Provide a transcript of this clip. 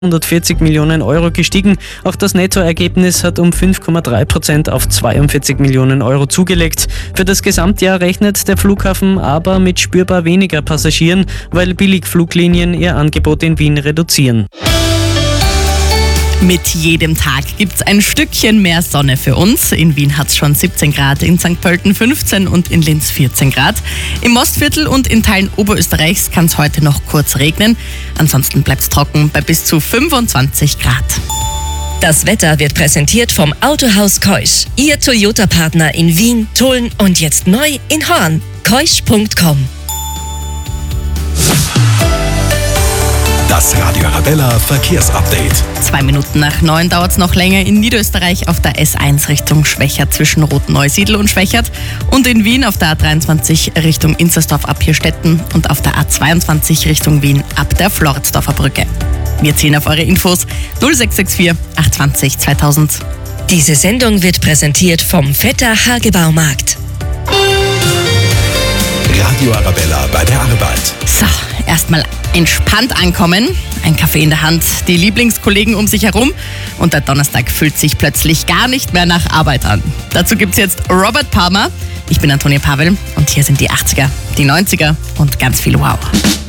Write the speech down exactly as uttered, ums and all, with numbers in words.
hundertvierzig Millionen Euro gestiegen. Auch das Nettoergebnis hat um fünf Komma drei Prozent auf zweiundvierzig Millionen Euro zugelegt. Für das Gesamtjahr rechnet der Flughafen aber mit spürbar weniger Passagieren, weil Billigfluglinien ihr Angebot in Wien reduzieren. Mit jedem Tag gibt's ein Stückchen mehr Sonne für uns. In Wien hat's schon siebzehn Grad, in Sankt Pölten fünfzehn und in Linz vierzehn Grad. Im Mostviertel und in Teilen Oberösterreichs kann es heute noch kurz regnen. Ansonsten bleibt's trocken bei bis zu fünfundzwanzig Grad. Das Wetter wird präsentiert vom Autohaus Keusch. Ihr Toyota-Partner in Wien, Tulln und jetzt neu in Horn. keusch punkt com. Das Radio Arabella Verkehrsupdate. Zwei Minuten nach neun dauert es noch länger in Niederösterreich auf der S eins Richtung Schwächert zwischen Rotneusiedl und Schwächert und in Wien auf der A dreiundzwanzig Richtung Inzersdorf ab Hirstetten und auf der A zweiundzwanzig Richtung Wien ab der Floridsdorfer Brücke. Wir ziehen auf eure Infos null sechs sechs vier acht zwei null zweitausend. Diese Sendung wird präsentiert vom Vetter Hagebaumarkt. Radio Arabella bei der Arbeit. So, erstmal entspannt ankommen, ein Kaffee in der Hand, die Lieblingskollegen um sich herum und der Donnerstag fühlt sich plötzlich gar nicht mehr nach Arbeit an. Dazu gibt's jetzt Robert Palmer. Ich bin Antonia Pavel und hier sind die achtziger, die neunziger und ganz viel Wow.